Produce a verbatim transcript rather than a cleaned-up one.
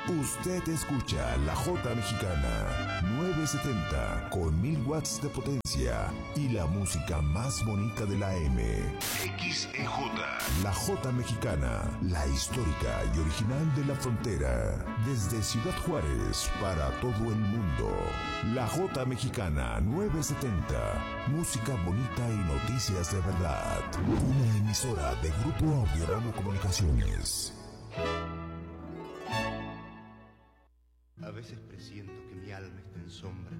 Usted escucha la Jota Mexicana nueve setenta con mil watts de potencia y la música más bonita de la M. X E J. La Jota Mexicana, la histórica y original de la frontera. Desde Ciudad Juárez para todo el mundo. La Jota Mexicana nueve setenta. Música bonita y noticias de verdad. Una emisora de Grupo Audiorama Comunicaciones. A veces presiento que mi alma está en sombra